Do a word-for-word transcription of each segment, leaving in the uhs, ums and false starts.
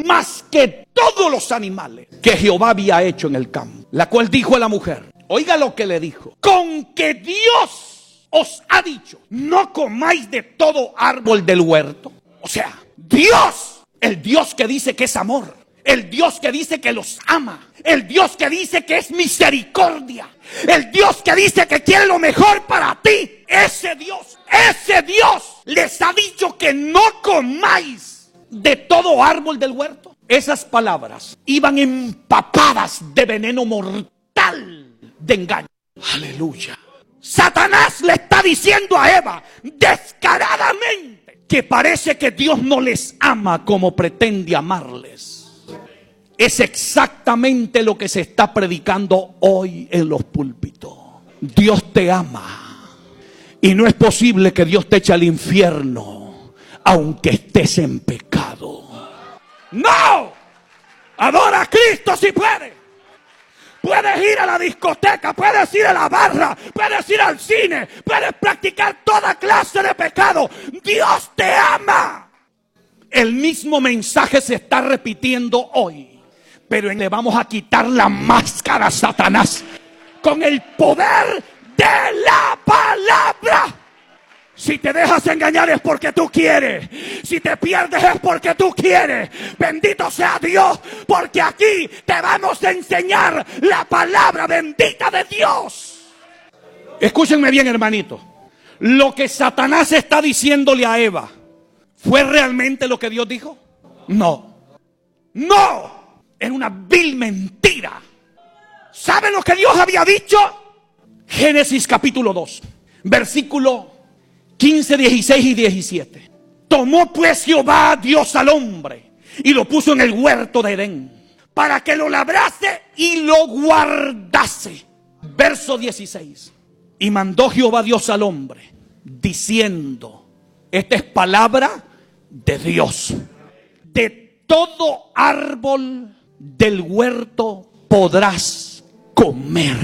más que todos los animales que Jehová había hecho en el campo. La cual dijo a la mujer, oiga lo que le dijo, con que Dios os ha dicho, no comáis de todo árbol del huerto. O sea, Dios, el Dios que dice que es amor, el Dios que dice que los ama, el Dios que dice que es misericordia, el Dios que dice que quiere lo mejor para ti, ese Dios, ese Dios les ha dicho que no comáis de todo árbol del huerto. Esas palabras iban empapadas de veneno mortal de engaño. Aleluya. Satanás le está diciendo a Eva descaradamente que parece que Dios no les ama como pretende amarles. Es exactamente lo que se está predicando hoy en los púlpitos. Dios te ama y no es posible que Dios te eche al infierno aunque estés en pecado. ¡No! Adora a Cristo si puedes. Puedes ir a la discoteca, puedes ir a la barra, puedes ir al cine, puedes practicar toda clase de pecado. Dios te ama. El mismo mensaje se está repitiendo hoy. Pero le vamos a quitar la máscara a Satanás con el poder de la palabra. Si te dejas engañar es porque tú quieres. Si te pierdes es porque tú quieres. Bendito sea Dios, porque aquí te vamos a enseñar la palabra bendita de Dios. Escúchenme bien, hermanito. Lo que Satanás está diciéndole a Eva, ¿fue realmente lo que Dios dijo? No. No. Era una vil mentira. ¿Saben lo que Dios había dicho? Génesis capítulo dos, versículo quince, dieciséis y diecisiete. Tomó pues Jehová Dios al hombre y lo puso en el huerto de Edén para que lo labrase y lo guardase. Verso dieciséis. Y mandó Jehová Dios al hombre diciendo, esta es palabra de Dios, de todo árbol del huerto podrás comer.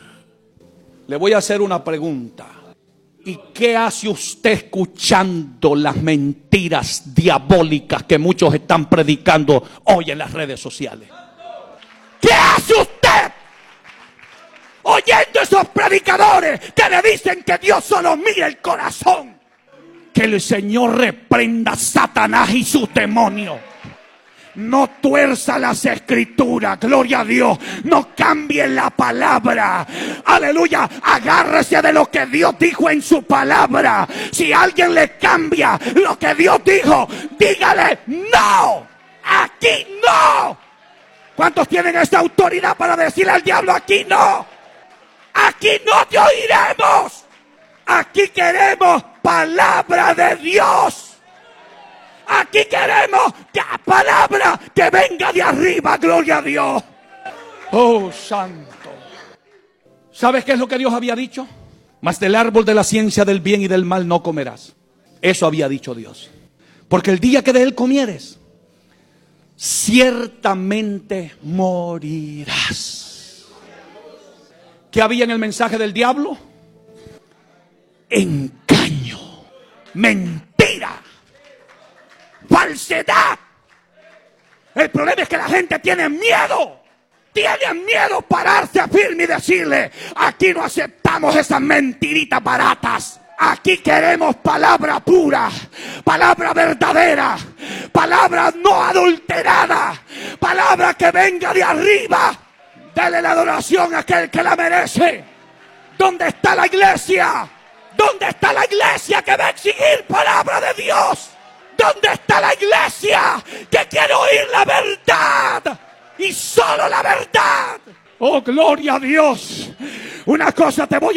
Le voy a hacer una pregunta. ¿Y qué hace usted escuchando las mentiras diabólicas que muchos están predicando hoy en las redes sociales? ¿Qué hace usted oyendo esos predicadores que le dicen que Dios solo mira el corazón? Que el Señor reprenda a Satanás y sus demonios. No tuerza las escrituras, gloria a Dios. No cambie la palabra. Aleluya. Agárrese de lo que Dios dijo en su palabra. Si alguien le cambia lo que Dios dijo, dígale no. Aquí no. ¿Cuántos tienen esa autoridad para decirle al diablo aquí no? Aquí no te oiremos. Aquí queremos palabra de Dios. Aquí queremos que la palabra que venga de arriba, gloria a Dios. Oh, santo. ¿Sabes qué es lo que Dios había dicho? Mas del árbol de la ciencia del bien y del mal no comerás. Eso había dicho Dios. Porque el día que de él comieres, ciertamente morirás. ¿Qué había en el mensaje del diablo? Engaño, mentira, falsedad. El problema es que la gente tiene miedo. Tienen miedo pararse firme y decirle: aquí no aceptamos esas mentiritas baratas. Aquí queremos palabra pura, palabra verdadera, palabra no adulterada, palabra que venga de arriba. Dale la adoración a aquel que la merece. ¿Dónde está la iglesia? ¿Dónde está la iglesia que va a exigir palabra de Dios? ¿Dónde está la iglesia que quiere oír la verdad? Y solo la verdad. Oh, gloria a Dios. Una cosa te voy